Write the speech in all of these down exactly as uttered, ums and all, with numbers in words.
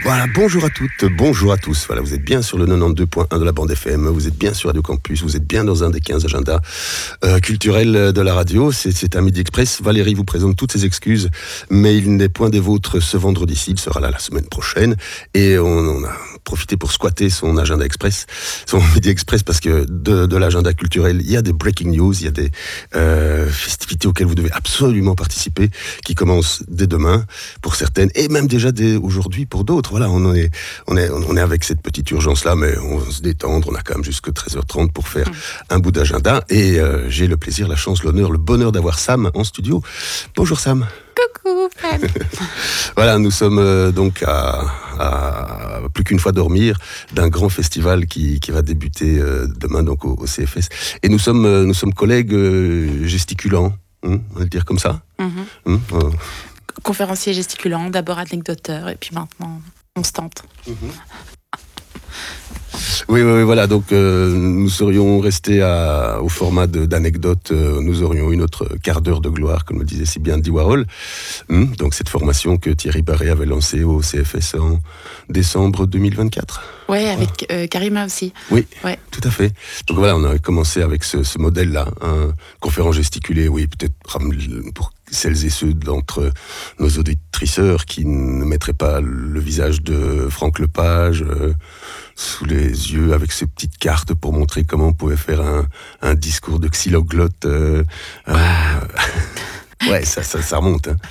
Voilà, bonjour à toutes, bonjour à tous. Voilà, vous êtes bien sur le quatre-vingt-douze point un de la bande F M, vous êtes bien sur Radio Campus, vous êtes bien dans un des quinze agendas euh, culturels de la radio. C'est, c'est un Midi Express. Valérie vous présente toutes ses excuses, mais il n'est point des vôtres ce vendredi-ci. Il sera là la semaine prochaine. Et on, on a profité pour squatter son agenda express, son Midi Express, parce que de, de l'agenda culturel, il y a des breaking news, il y a des euh, festivités auxquelles vous devez absolument participer, qui commencent dès demain pour certaines, et même déjà dès aujourd'hui pour d'autres. Voilà, on est, on est, on est avec cette petite urgence-là, mais on va se détendre. On a quand même jusque treize heures trente pour faire mmh. un bout d'agenda. Et euh, j'ai le plaisir, la chance, l'honneur, le bonheur d'avoir Sam en studio. Bonjour Sam. Coucou Fred. Voilà, nous sommes euh, donc à, à plus qu'une fois dormir d'un grand festival qui, qui va débuter euh, demain donc au, au C F S. Et nous sommes, euh, nous sommes collègues euh, gesticulants, hein, on va le dire comme ça. Mmh. Mmh, euh. Conférencier gesticulant, d'abord anecdoteur, et puis maintenant on se tente. Mmh. Oui, oui, oui, voilà. Donc, euh, nous serions restés à, au format de, d'anecdotes. Euh, nous aurions eu notre quart d'heure de gloire, comme le disait si bien Andy Warhol. Hum, donc, cette formation que Thierry Barré avait lancée au C F S en décembre deux mille vingt-quatre. Oui, avec euh, Karima aussi. Oui, ouais. Tout à fait. Donc voilà, on a commencé avec ce, ce modèle-là, hein, conférence gesticulée. Oui, peut-être pour celles et ceux d'entre nos auditriceurs qui ne mettraient pas le visage de Franck Lepage euh, sous les yeux avec ses petites cartes pour montrer comment on pouvait faire un, un discours de xyloglotte. Euh, wow. euh, ouais, ça, ça, ça remonte. Hein.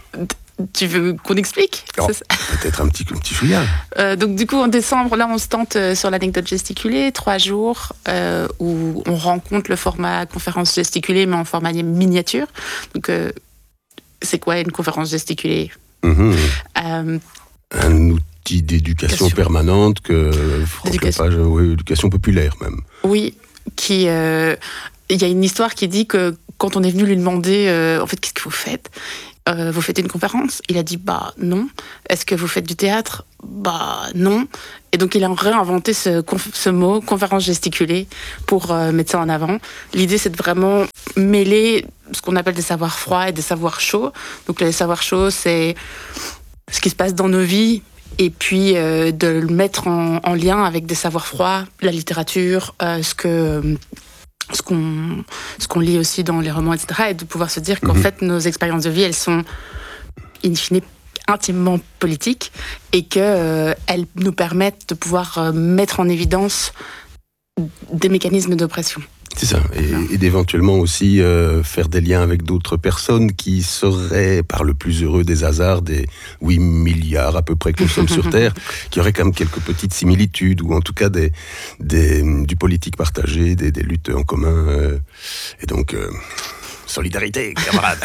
Tu veux qu'on explique? Alors, peut-être un petit, un petit chouïa. Euh, donc du coup, en décembre, là, on se tente euh, sur l'anecdote gesticulée, trois jours euh, où on rencontre le format conférence gesticulée, mais en format miniature. Donc, euh, c'est quoi une conférence gesticulée? mmh. euh, Un outil d'éducation Éducation. permanente que Franck Lepage, oui, éducation populaire même. Oui, qui... Euh, il y a une histoire qui dit que quand on est venu lui demander, euh, en fait, qu'est-ce que vous faites? Euh, vous faites une conférence? Il a dit bah non. Est-ce que vous faites du théâtre? Bah non. Et donc il a réinventé ce, ce mot, conférence gesticulée, pour euh, mettre ça en avant. L'idée c'est de vraiment mêler ce qu'on appelle des savoirs froids et des savoirs chauds. Donc les savoirs chauds c'est ce qui se passe dans nos vies, et puis euh, de le mettre en, en lien avec des savoirs froids, la littérature, euh, ce que... Euh, Ce qu'on, ce qu'on lit aussi dans les romans, et cetera, et de pouvoir se dire qu'en mmh. fait, nos expériences de vie, elles sont, in fine, intimement politiques, et qu'elles euh, nous permettent de pouvoir euh, mettre en évidence des mécanismes d'oppression. C'est ça, et, et d'éventuellement aussi euh, faire des liens avec d'autres personnes qui seraient, par le plus heureux des hasards, des huit milliards à peu près que nous sommes sur Terre, qui auraient quand même quelques petites similitudes, ou en tout cas des, des, du politique partagé, des, des luttes en commun. Euh, et donc, euh, solidarité, camarades.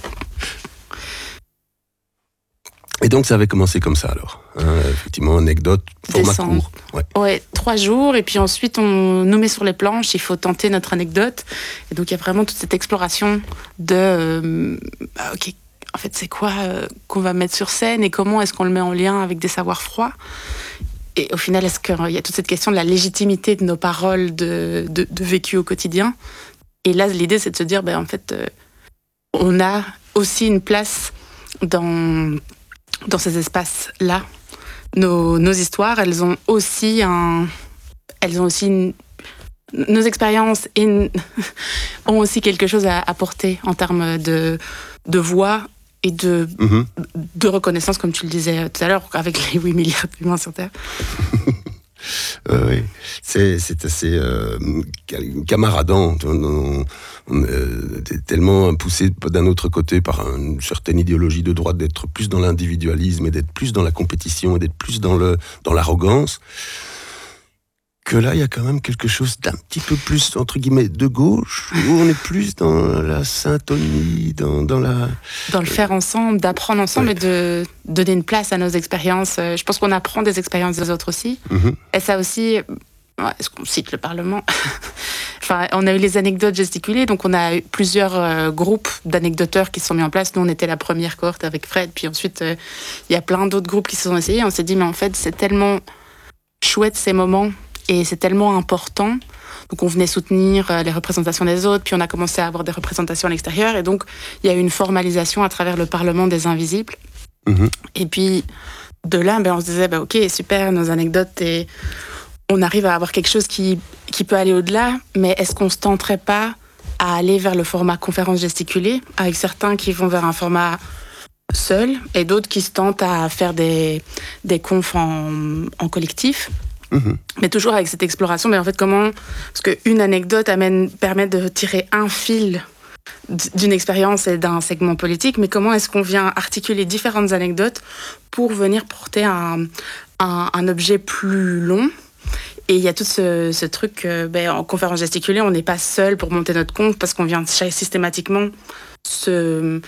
Et donc, ça avait commencé comme ça, alors. Hein, effectivement, anecdote, format Décembre. court. Ouais. ouais, trois jours, et puis ensuite, on nous met sur les planches, il faut tenter notre anecdote. Et donc, il y a vraiment toute cette exploration de... Euh, ok, en fait, c'est quoi euh, qu'on va mettre sur scène, et comment est-ce qu'on le met en lien avec des savoirs froids? Et au final, est-ce qu'il y a toute cette question de la légitimité de nos paroles de, de, de vécu au quotidien? Et là, l'idée, c'est de se dire, ben, en fait, euh, on a aussi une place dans... dans ces espaces-là. Nos, nos histoires, elles ont aussi un... Elles ont aussi une, nos expériences et, ont aussi quelque chose à apporter en termes de, de voix et de, mmh. de reconnaissance, comme tu le disais tout à l'heure, avec les huit milliards d'humains sur Terre. Euh, oui, c'est, c'est assez euh, camaradant. On, on, on est tellement poussé d'un autre côté par une certaine idéologie de droite d'être plus dans l'individualisme et d'être plus dans la compétition et d'être plus dans, le, dans l'arrogance, que là, il y a quand même quelque chose d'un petit peu plus, entre guillemets, de gauche, où on est plus dans la syntonie, dans, dans la... Dans le faire ensemble, d'apprendre ensemble, ouais. Et de donner une place à nos expériences. Je pense qu'on apprend des expériences des autres aussi. Mm-hmm. Et ça aussi, est-ce qu'on cite le Parlement? Enfin, on a eu les anecdotes gesticulées, donc on a eu plusieurs euh, groupes d'anecdoteurs qui se sont mis en place. Nous, on était la première cohorte avec Fred, puis ensuite, il euh, y a plein d'autres groupes qui se sont essayés. On s'est dit, mais en fait, c'est tellement chouette ces moments, et c'est tellement important. Donc on venait soutenir les représentations des autres, puis on a commencé à avoir des représentations à l'extérieur, et donc il y a eu une formalisation à travers le Parlement des Invisibles. Mmh. Et puis de là, ben, on se disait, ben, ok, super, nos anecdotes, et on arrive à avoir quelque chose qui, qui peut aller au-delà, mais est-ce qu'on ne se tenterait pas à aller vers le format conférence gesticulée, avec certains qui vont vers un format seul, et d'autres qui se tentent à faire des, des confs en, en collectif, mmh. mais toujours avec cette exploration. Mais en fait, comment... Parce qu'une anecdote amène, permet de tirer un fil d'une expérience et d'un segment politique, mais comment est-ce qu'on vient articuler différentes anecdotes pour venir porter un, un, un objet plus long? Et il y a tout ce, ce truc, euh, ben, en conférence gesticulée, on n'est pas seul pour monter notre compte parce qu'on vient systématiquement se,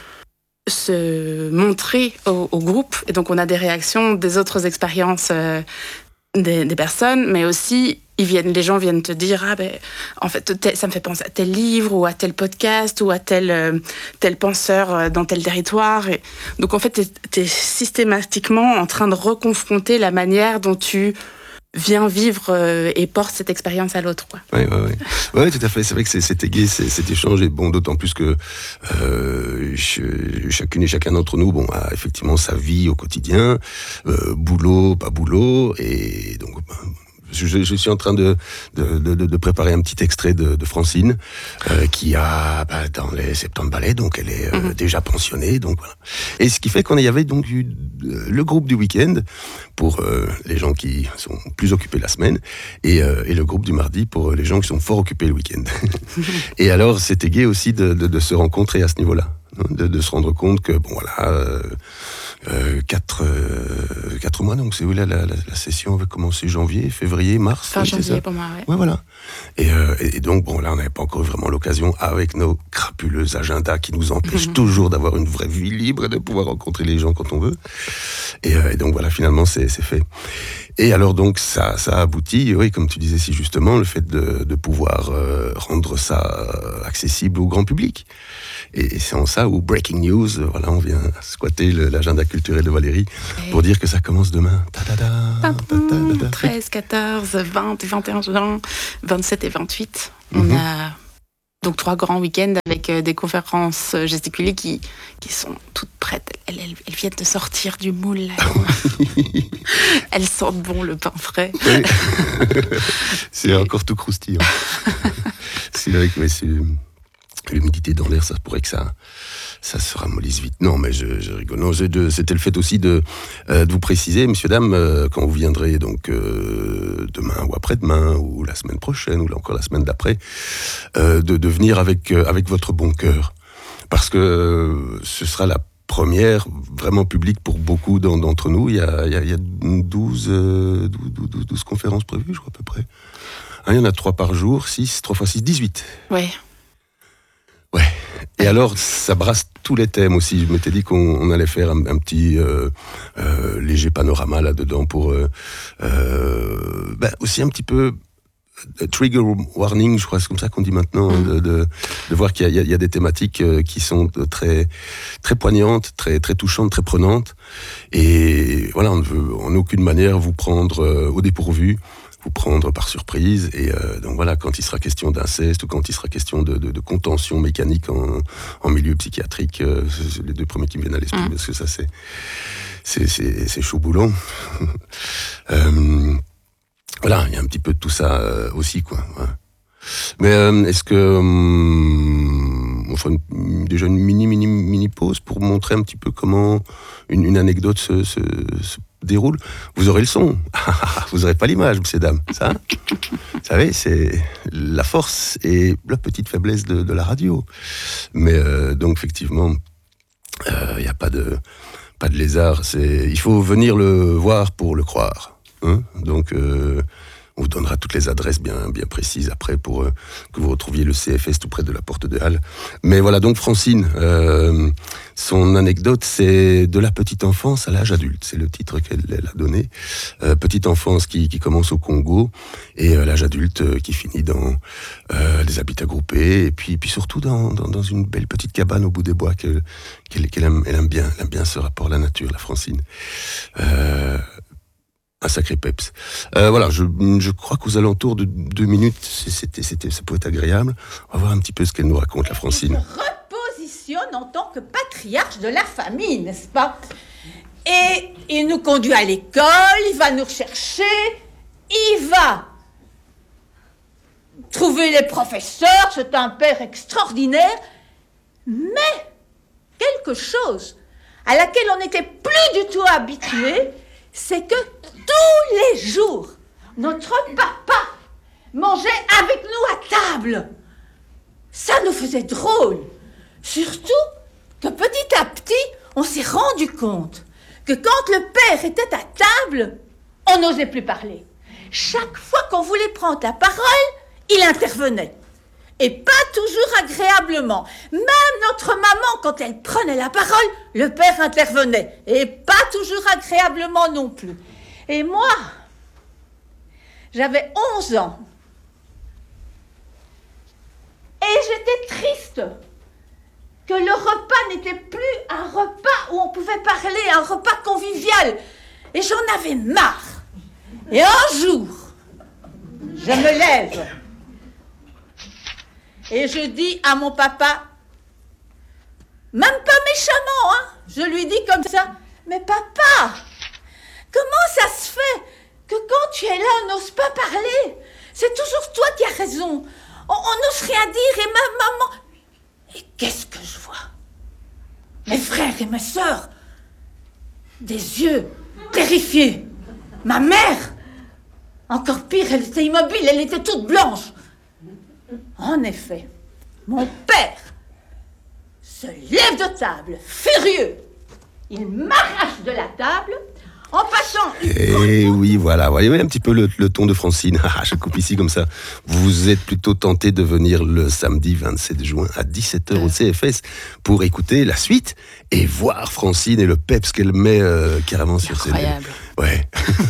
se montrer au, au groupe. Et donc, on a des réactions des autres expériences euh, des, des personnes, mais aussi, ils viennent, les gens viennent te dire « Ah, ben, en fait, tel, ça me fait penser à tel livre ou à tel podcast ou à tel, euh, tel penseur dans tel territoire. » Et donc, en fait, tu es systématiquement en train de reconfronter la manière dont tu viens vivre euh, et porte cette expérience à l'autre, quoi. Oui, oui, oui. Ouais, tout à fait. C'est vrai que c'était gai, cet échange. Et bon, d'autant plus que euh, ch- chacune et chacun d'entre nous, bon, a effectivement sa vie au quotidien, euh, boulot, pas boulot, et donc. Je, je suis en train de, de, de, de préparer un petit extrait de, de Francine, euh, qui a bah, dans les septante balais, donc elle est euh, mmh. déjà pensionnée, donc voilà. Et ce qui fait qu'on y avait donc eu le groupe du week-end pour euh, les gens qui sont plus occupés la semaine, et, euh, et le groupe du mardi pour les gens qui sont fort occupés le week-end. Et alors c'était gai aussi de, de, de se rencontrer à ce niveau-là, de, de se rendre compte que bon voilà. Euh, Euh, quatre, euh, quatre mois, donc c'est où là la, la, la session avait commencé janvier, février, mars. Fin oui, janvier c'est ça pour moi, ouais. Ouais, voilà. Et, euh, et donc, bon, là, on n'avait pas encore eu vraiment l'occasion, avec nos crapuleux agendas qui nous empêchent mmh. toujours d'avoir une vraie vie libre et de pouvoir rencontrer les gens quand on veut. Et, euh, et donc, voilà, finalement, c'est, c'est fait. Et alors, donc, ça, ça aboutit, oui, comme tu disais si justement, le fait de, de pouvoir euh, rendre ça accessible au grand public. Et c'est en ça où Breaking News, voilà, on vient squatter le, l'agenda culturel de Valérie et pour dire que ça commence demain. treize, quatorze, vingt et vingt et un juin, vingt-sept et vingt-huit. Mm-hmm. On a donc trois grands week-ends avec des conférences gesticulées qui, qui sont toutes prêtes. Elles, elles, elles viennent de sortir du moule, là. Elles sentent bon le pain frais. Oui. C'est et... encore tout croustillant. C'est vrai que ouais, c'est... l'humidité dans l'air, ça pourrait que ça, ça se ramollisse vite. Non, mais je, je rigole. Non, je, de, c'était le fait aussi de, euh, de vous préciser, messieurs, dames, euh, quand vous viendrez donc euh, demain ou après-demain ou la semaine prochaine ou là encore la semaine d'après, euh, de, de venir avec, euh, avec votre bon cœur. Parce que euh, ce sera la première vraiment publique pour beaucoup d'entre nous. Il y a, il y a, il y a douze, euh, douze, douze, douze conférences prévues, je crois, à peu près. Hein, il y en a trois par jour, six, trois fois six, dix-huit. Ouais. Ouais. Et alors, ça brasse tous les thèmes aussi. Je m'étais dit qu'on on allait faire un, un petit euh, euh, léger panorama là-dedans pour euh, euh, ben aussi un petit peu euh, trigger warning, je crois, c'est comme ça qu'on dit maintenant, mmh. de, de, de voir qu'il y a, il y a des thématiques euh, qui sont très, très poignantes, très, très touchantes, très prenantes. Et voilà, on ne veut en aucune manière vous prendre euh, au dépourvu, vous prendre par surprise. Et euh, donc voilà, quand il sera question d'inceste ou quand il sera question de, de, de contention mécanique en, en milieu psychiatrique, euh, c'est les deux premiers qui me viennent à l'esprit, mmh. parce que ça c'est, c'est, c'est, c'est chaud boulant. euh, voilà, il y a un petit peu de tout ça euh, aussi, quoi. Ouais. Mais euh, est-ce que euh, on fera une, déjà une mini mini mini pause pour montrer un petit peu comment une, une anecdote se, se, se déroule. Vous aurez le son, vous n'aurez pas l'image, messieurs, dames. Ça, vous savez, c'est la force et la petite faiblesse de, de la radio. Mais euh, donc effectivement, il euh, n'y a pas de pas de lézard. C'est, il faut venir le voir pour le croire. Hein, donc euh, on vous donnera toutes les adresses bien, bien précises après pour euh, que vous retrouviez le C F S tout près de la porte de Halle. Mais voilà, donc Francine, euh, son anecdote, c'est de la petite enfance à l'âge adulte. C'est le titre qu'elle elle a donné. Euh, petite enfance qui, qui commence au Congo et euh, l'âge adulte euh, qui finit dans euh, des habitats groupés et puis, puis surtout dans, dans, dans une belle petite cabane au bout des bois qu'elle, qu'elle, qu'elle aime, elle aime bien. Elle aime bien ce rapport à la nature, la Francine. Euh, Un sacré peps. Euh, voilà, je, je crois qu'aux alentours de deux minutes, c'était, c'était, ça pouvait être agréable. On va voir un petit peu ce qu'elle nous raconte, la Francine. Elle se repositionne en tant que patriarche de la famille, n'est-ce pas ? Et il nous conduit à l'école, il va nous rechercher, il va trouver les professeurs, c'est un père extraordinaire, mais quelque chose à laquelle on n'était plus du tout habitué, c'est que tous les jours, notre papa mangeait avec nous à table. Ça nous faisait drôle. Surtout que petit à petit, on s'est rendu compte que quand le père était à table, on n'osait plus parler. Chaque fois qu'on voulait prendre la parole, il intervenait. Et pas toujours agréablement. Même notre maman, quand elle prenait la parole, le père intervenait. Et pas toujours agréablement non plus. Et moi, j'avais onze ans. Et j'étais triste que le repas n'était plus un repas où on pouvait parler, un repas convivial. Et j'en avais marre. Et un jour, je me lève et je dis à mon papa, même pas méchamment, hein, je lui dis comme ça, mais papa, comment ça se fait que quand tu es là, on n'ose pas parler? C'est toujours toi qui as raison. On n'ose rien dire et ma maman... Et qu'est-ce que je vois? Mes frères et mes sœurs, des yeux terrifiés. Ma mère, encore pire, elle était immobile, elle était toute blanche. En effet, mon père se lève de table, furieux. Il m'arrache de la table en passant... Et oui, voilà, vous voyez un petit peu le, le ton de Francine. Je coupe ici comme ça. Vous êtes plutôt tenté de venir le samedi vingt-sept juin à dix-sept heures au C F S pour écouter la suite et voir Francine et le peps qu'elle met euh, carrément sur scène. Incroyable. Ouais.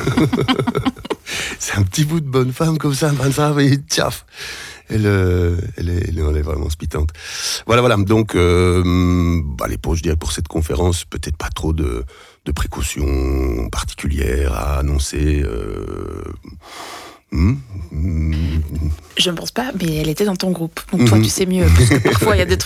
C'est un petit bout de bonne femme comme ça, ça et tchaf. Elle, euh, elle, est, elle est vraiment spitante. Voilà, voilà. Donc, euh, allez, pour, je dirais pour cette conférence, peut-être pas trop de, de précautions particulières à annoncer. Euh, hmm, hmm. Je ne pense pas, mais elle était dans ton groupe. Donc toi, mm-hmm. tu sais mieux. Parce que parfois, il y a des trucs